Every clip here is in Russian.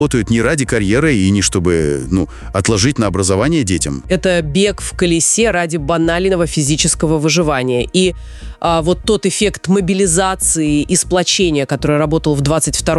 Работают не ради карьеры и не чтобы, отложить на образование детям. Это бег в колесе ради банального физического выживания. И вот тот эффект мобилизации и сплочения, который работал в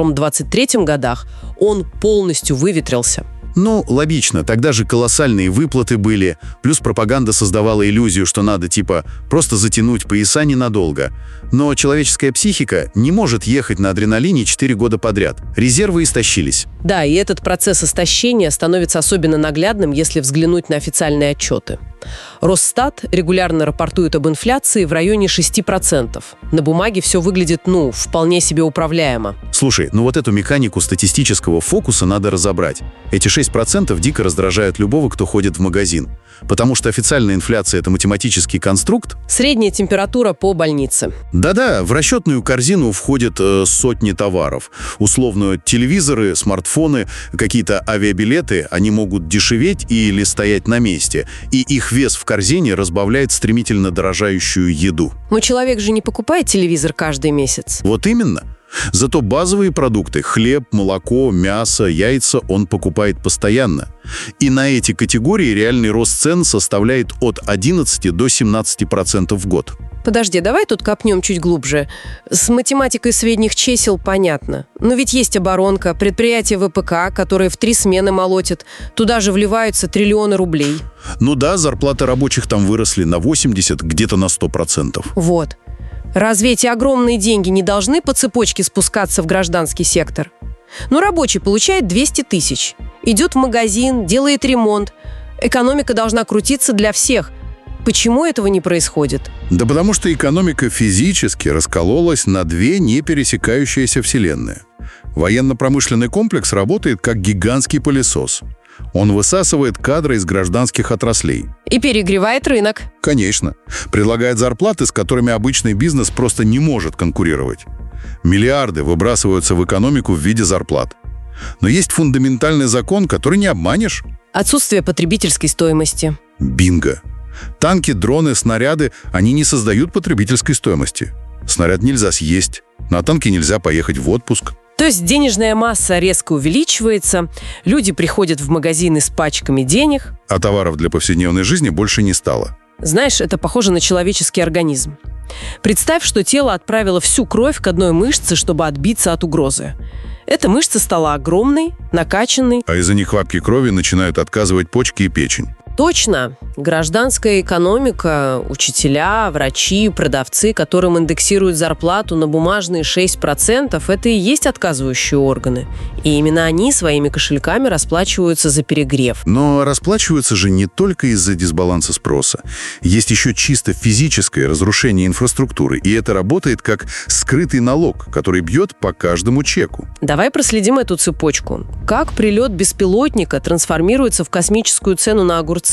22-23 годах, он полностью выветрился. Логично. Тогда же колоссальные выплаты были, плюс пропаганда создавала иллюзию, что надо, просто затянуть пояса ненадолго. Но человеческая психика не может ехать на адреналине 4 года подряд. Резервы истощились. Да, и этот процесс истощения становится особенно наглядным, если взглянуть на официальные отчеты. Росстат регулярно рапортует об инфляции в районе 6%. На бумаге все выглядит, вполне себе управляемо. Слушай, вот эту механику статистического фокуса надо разобрать. Эти 6% дико раздражают любого, кто ходит в магазин. Потому что официальная инфляция – это математический конструкт. Средняя температура по больнице. Да-да, в расчетную корзину входят сотни товаров. Условно, телевизоры, смартфоны, какие-то авиабилеты, они могут дешеветь или стоять на месте. И их вес в корзине разбавляет стремительно дорожающую еду. Но человек же не покупает телевизор каждый месяц. Вот именно. Зато базовые продукты – хлеб, молоко, мясо, яйца – он покупает постоянно. И на эти категории реальный рост цен составляет от 11 до 17% в год. Подожди, давай тут копнем чуть глубже. С математикой средних чисел понятно. Но ведь есть оборонка, предприятие ВПК, которые в 3 смены молотят. Туда же вливаются триллионы рублей. Да, зарплаты рабочих там выросли на 80, где-то на 100%. Вот. Разве эти огромные деньги не должны по цепочке спускаться в гражданский сектор? Рабочий получает 200 тысяч. Идет в магазин, делает ремонт. Экономика должна крутиться для всех. Почему этого не происходит? Да потому что экономика физически раскололась на 2 не пересекающиеся вселенные. Военно-промышленный комплекс работает как гигантский пылесос. Он высасывает кадры из гражданских отраслей. И перегревает рынок. Конечно. Предлагает зарплаты, с которыми обычный бизнес просто не может конкурировать. Миллиарды выбрасываются в экономику в виде зарплат. Но есть фундаментальный закон, который не обманешь. Отсутствие потребительской стоимости. Бинго. Танки, дроны, снаряды, они не создают потребительской стоимости. Снаряд нельзя съесть, на танке нельзя поехать в отпуск. То есть денежная масса резко увеличивается, люди приходят в магазины с пачками денег. А товаров для повседневной жизни больше не стало. Знаешь, это похоже на человеческий организм. Представь, что тело отправило всю кровь к одной мышце, чтобы отбиться от угрозы. Эта мышца стала огромной, накачанной. А из-за нехватки крови начинают отказывать почки и печень. Точно. Гражданская экономика, учителя, врачи, продавцы, которым индексируют зарплату на бумажные 6%, это и есть отказывающие органы. И именно они своими кошельками расплачиваются за перегрев. Но расплачиваются же не только из-за дисбаланса спроса. Есть еще чисто физическое разрушение инфраструктуры, и это работает как скрытый налог, который бьет по каждому чеку. Давай проследим эту цепочку. Как прилет беспилотника трансформируется в космическую цену на огурцы?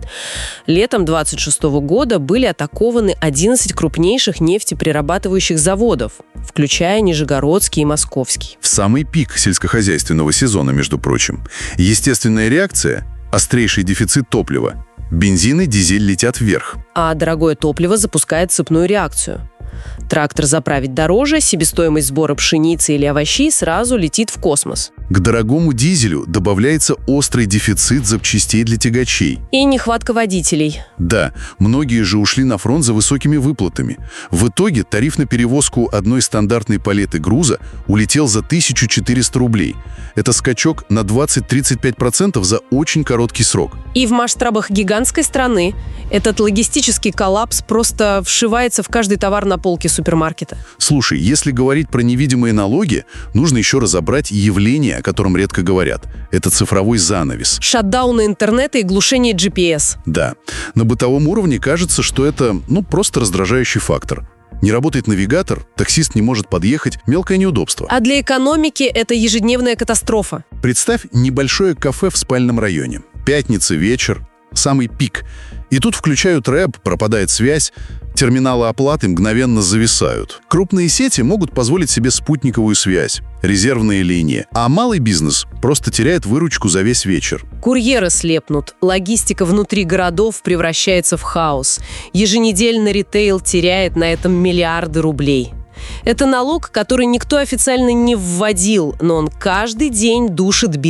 Летом 26 года были атакованы 11 крупнейших нефтеперерабатывающих заводов, включая Нижегородский и Московский. В самый пик сельскохозяйственного сезона, между прочим. Естественная реакция – острейший дефицит топлива. Бензин и дизель летят вверх. А дорогое топливо запускает цепную реакцию. Трактор заправить дороже, себестоимость сбора пшеницы или овощей сразу летит в космос. К дорогому дизелю добавляется острый дефицит запчастей для тягачей. И нехватка водителей. Да, многие же ушли на фронт за высокими выплатами. В итоге тариф на перевозку одной стандартной палеты груза улетел за 1400 рублей. Это скачок на 20-35% за очень короткий срок. И в масштабах гигантской страны этот логистический коллапс просто вшивается в каждый товар на полке супермаркета. Слушай, если говорить про невидимые налоги, нужно еще разобрать явление, о котором редко говорят. Это цифровой занавес. Шатдауны интернета и глушение GPS. Да. На бытовом уровне кажется, что это, просто раздражающий фактор. Не работает навигатор, таксист не может подъехать, мелкое неудобство. А для экономики это ежедневная катастрофа. Представь небольшое кафе в спальном районе. Пятница, вечер, самый пик. И тут включают рэп, пропадает связь, терминалы оплаты мгновенно зависают. Крупные сети могут позволить себе спутниковую связь, резервные линии, а малый бизнес просто теряет выручку за весь вечер. Курьеры слепнут, логистика внутри городов превращается в хаос. Еженедельно ритейл теряет на этом миллиарды рублей. Это налог, который никто официально не вводил, но он каждый день душит бизнес.